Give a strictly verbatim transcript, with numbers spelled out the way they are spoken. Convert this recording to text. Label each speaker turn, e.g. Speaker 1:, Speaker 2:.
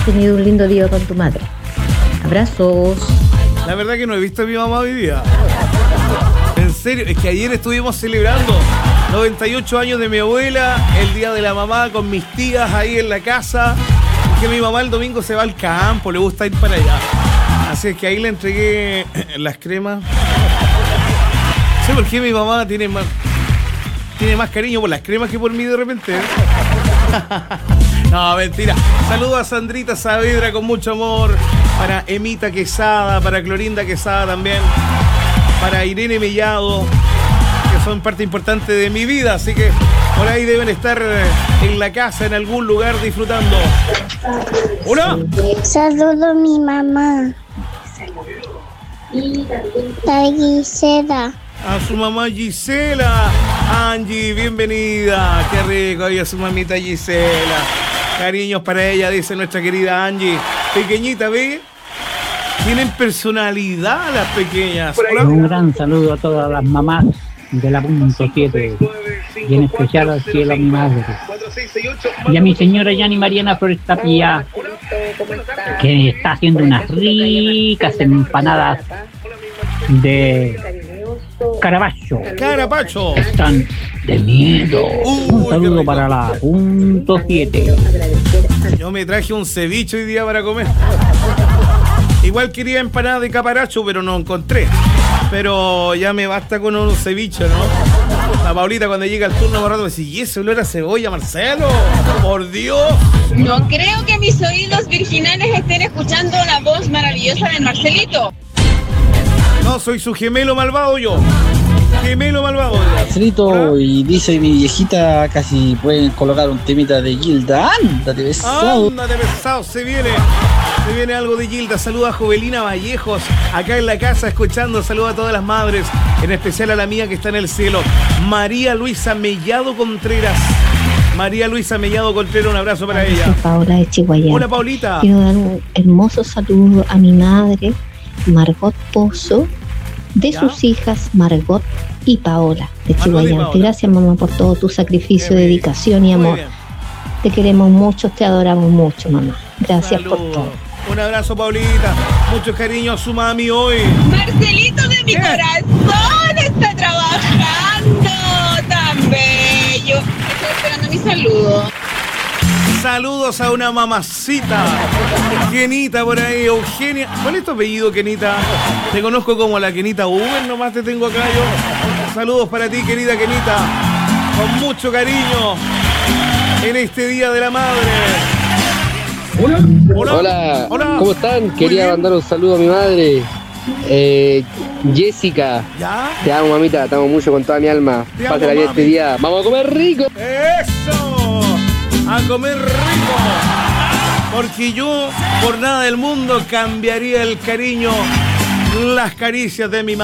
Speaker 1: tenido un lindo día con tu madre. Abrazos.
Speaker 2: La verdad que no he visto a mi mamá hoy día. En serio, es que ayer estuvimos celebrando noventa y ocho años de mi abuela, el día de la mamá con mis tías ahí en la casa. Que mi mamá el domingo se va al campo, le gusta ir para allá. Así es que ahí le entregué las cremas. No sé por qué mi mamá tiene más, tiene más cariño por las cremas que por mí de repente. No, mentira. Saludos a Sandrita Saavedra con mucho amor. Para Emita Quesada, para Clorinda Quesada también. Para Irene Mellado, que son parte importante de mi vida. Así que por ahí deben estar en la casa, en algún lugar, disfrutando. ¡Hola!
Speaker 3: Saludo a mi mamá. La Gisela.
Speaker 2: A su mamá Gisela. Angie, bienvenida. Qué rico, y a su mamita Gisela. Cariños para ella, dice nuestra querida Angie. Pequeñita, ¿ve? Tienen personalidad las pequeñas.
Speaker 4: Hola. Un gran saludo a todas las mamás de la punto siete. Y en especial al cielo a mi madre. Y a mi señora Yani Mariana Flores Tapia, que está haciendo unas ricas empanadas de Carapacho.
Speaker 2: Carapacho.
Speaker 4: Están de miedo. Uh, un saludo para la punto siete.
Speaker 2: Yo me traje un ceviche hoy día para comer. Igual quería empanada de caparacho, pero no encontré. Pero ya me basta con un ceviche, ¿no? La Paulita cuando llega el turno más rato me dice, ¿y ese olor a cebolla, Marcelo? ¡Por Dios!
Speaker 5: No creo que mis oídos virginales estén escuchando la voz maravillosa del Marcelito.
Speaker 2: No, soy su gemelo malvado yo. Gemelo malvado.
Speaker 6: Marcelito, y dice mi viejita, casi pueden colocar un temita de Gilda. Ándate pesado.
Speaker 2: Ándate pesado, se viene. Se viene algo de Gilda. Saluda a Jovelina Vallejos, acá en la casa escuchando. Saluda a todas las madres, en especial a la mía que está en el cielo. María Luisa Mellado Contreras. María Luisa Mellado Contreras, un abrazo para ella.
Speaker 1: Soy Paola de Chihuahua.
Speaker 2: Hola, Paulita.
Speaker 1: Quiero dar un hermoso saludo a mi madre, Margot Pozo, de ¿Ya? sus hijas Margot y Paola de Chihuahua. Gracias, mamá, por todo tu sacrificio, dedicación y amor. Te queremos mucho, te adoramos mucho, mamá. Gracias Salud. por todo.
Speaker 2: Un abrazo, Paulita. Mucho cariño a su mami hoy.
Speaker 5: Marcelito de mi ¿Qué? corazón está trabajando tan bello. Estoy esperando mi saludo.
Speaker 2: Saludos a una mamacita. Kenita por ahí, Eugenia. ¿Cuál es tu apellido, Kenita? Te conozco como la Kenita Uber, nomás te tengo acá yo. Saludos para ti, querida Kenita. Con mucho cariño en este Día de la Madre.
Speaker 7: Hola. Hola. Hola. Hola. ¿Cómo están? Muy Quería bien. mandar un saludo a mi madre. Eh, Jessica. ¿Ya? Te amo, mamita. Te amo mucho con toda mi alma. Pásala bien este día. ¡Vamos a comer rico!
Speaker 2: ¡Eso! ¡A comer rico! Porque yo, por nada del mundo, cambiaría el cariño, las caricias de mi madre.